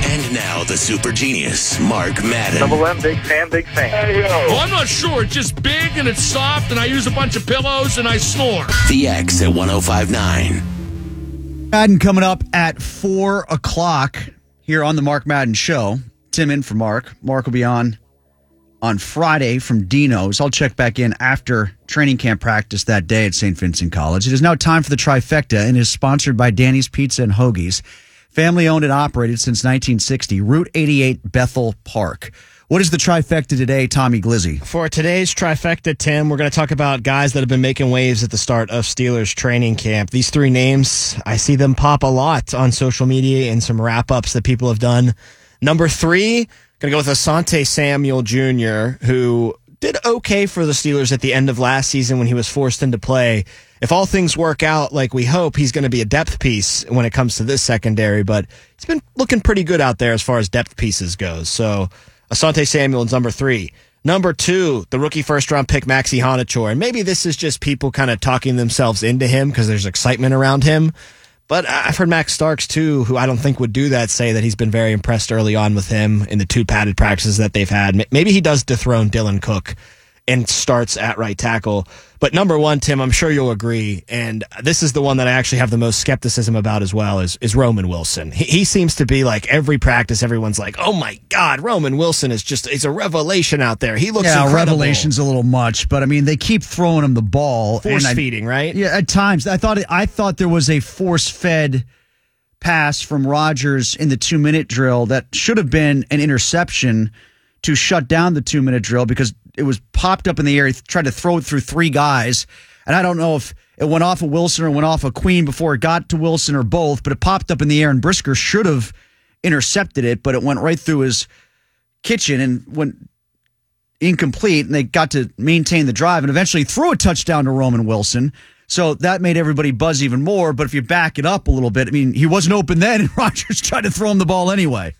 And now the super genius, Mark Madden. Double M, big fan, big fan. Hey, Oh, I'm not sure. It's just big and it's soft, and I use a bunch of pillows and I snore. The X at 105.9. Madden coming up at 4 o'clock here on the Mark Madden Show. Tim in for Mark. Mark will be on Friday from Dino's. I'll check back in after training camp practice that day at St. Vincent College. It is now time for the Trifecta and is sponsored by Danny's Pizza and Hoagies. Family owned and operated since 1960. Route 88 Bethel Park. What is the Trifecta today, Tommy Glizzy? For today's Trifecta, Tim, we're going to talk about guys that have been making waves at the start of Steelers training camp. These three names, I see them pop a lot on social media and some wrap-ups that people have done. Number 3, going to go with Asante Samuel Jr., who did okay for the Steelers at the end of last season when he was forced into play. If all things work out like we hope, he's going to be a depth piece when it comes to this secondary, but he's been looking pretty good out there as far as depth pieces goes. So Asante Samuel is number 3. Number 2, the rookie first-round pick, Maxi Honachor. And maybe this is just people kind of talking themselves into him because there's excitement around him. But I've heard Max Starks, too, who I don't think would do that, say that he's been very impressed early on with him in the 2 padded practices that they've had. Maybe he does dethrone Dylan Cook and starts at right tackle. But number 1, Tim, I'm sure you'll agree, and this is the one that I actually have the most skepticism about as well, is Roman Wilson. He seems to be like every practice, everyone's like, oh my God, Roman Wilson is a revelation out there. He looks incredible. Revelation's a little much, but I mean, they keep throwing him the ball. Force feeding, right? Yeah, at times. I thought there was a force-fed pass from Rodgers in the 2-minute drill that should have been an interception to shut down the 2-minute drill because it was popped up in the air. He tried to throw it through 3 guys. And I don't know if it went off of Wilson or went off of Queen before it got to Wilson or both, but it popped up in the air and Brisker should have intercepted it, but it went right through his kitchen and went incomplete, and they got to maintain the drive and eventually threw a touchdown to Roman Wilson. So that made everybody buzz even more. But if you back it up a little bit, I mean, he wasn't open then, and Rodgers tried to throw him the ball anyway.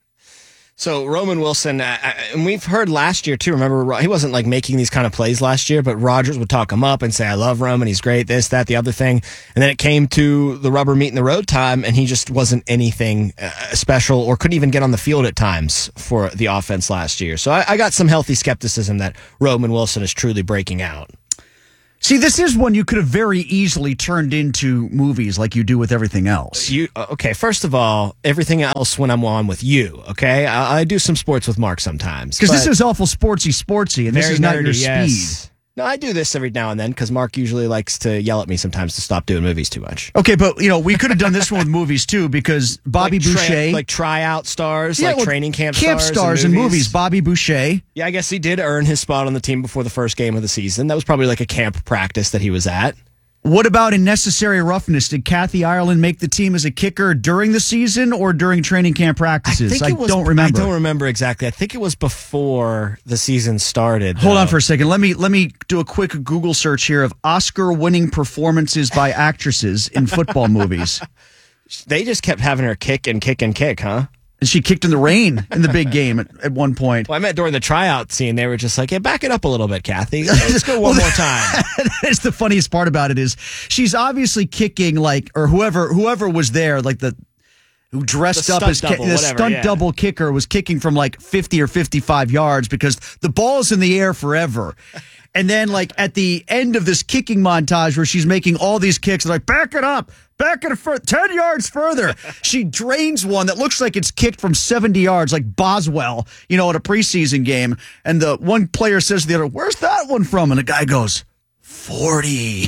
So Roman Wilson, and we've heard last year too, remember, he wasn't like making these kind of plays last year, but Rodgers would talk him up and say, I love Roman, he's great, this, that, the other thing. And then it came to the rubber meeting the road time, and he just wasn't anything special or couldn't even get on the field at times for the offense last year. So I got some healthy skepticism that Roman Wilson is truly breaking out. See, this is one you could have very easily turned into movies like you do with everything else. Okay, first of all, everything else when I'm on with you, okay? I do some sports with Mark sometimes. Because this is awful sportsy, and this is not your speed. Yes. No, I do this every now and then because Mark usually likes to yell at me sometimes to stop doing movies too much. Okay, but we could have done this one with movies too because Bobby Boucher. Like tryout stars, training camp stars in movies. Bobby Boucher. Yeah, I guess he did earn his spot on the team before the first game of the season. That was probably like a camp practice that he was at. What about in Necessary Roughness? Did Kathy Ireland make the team as a kicker during the season or during training camp practices? I don't remember. I don't remember exactly. I think it was before the season started. Hold on for a second. Let me do a quick Google search here of Oscar-winning performances by actresses in football movies. They just kept having her kick and kick and kick, huh? And she kicked in the rain in the big game at one point. Well, I meant during the tryout scene, they were just like, "Hey, back it up a little bit, Kathy. Let's go one more time." That's the funniest part about it is she's obviously kicking or whoever was there, like who dressed up as the stunt double kicker was kicking from like 50 or 55 yards because the ball's in the air forever. And then, like, at the end of this kicking montage where she's making all these kicks, like, back it up, 10 yards further. She drains one that looks like it's kicked from 70 yards, like Boswell, at a preseason game. And the one player says to the other, where's that one from? And the guy goes, 40.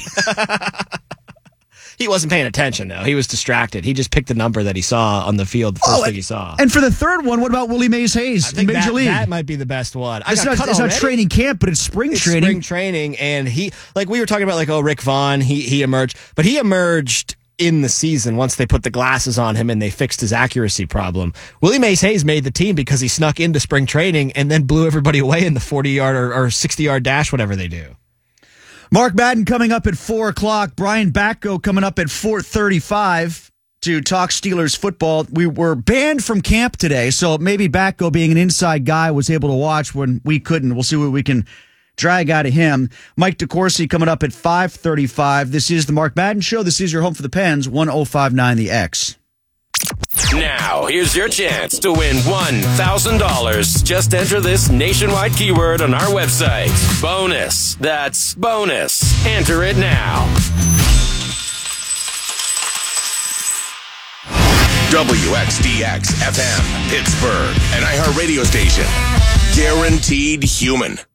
He wasn't paying attention, though. He was distracted. He just picked the number that he saw on the field, the first thing he saw. And for the third one, what about Willie Mays Hayes in Major League? That might be the best one. It's not training camp, but it's spring training. Spring training, and he, like we were talking about, Rick Vaughn, he emerged. But he emerged in the season once they put the glasses on him and they fixed his accuracy problem. Willie Mays Hayes made the team because he snuck into spring training and then blew everybody away in the 40-yard or 60-yard dash, whatever they do. Mark Madden coming up at 4 o'clock. Brian Batko coming up at 4:35 to talk Steelers football. We were banned from camp today, so maybe Batko, being an inside guy, was able to watch when we couldn't. We'll see what we can drag out of him. Mike DeCourcy coming up at 5:35. This is the Mark Madden Show. This is your home for the Pens, 105.9 The X. Now, here's your chance to win $1,000. Just enter this nationwide keyword on our website. Bonus. That's bonus. Enter it now. WXDX FM, Pittsburgh, an iHeart radio station. Guaranteed human.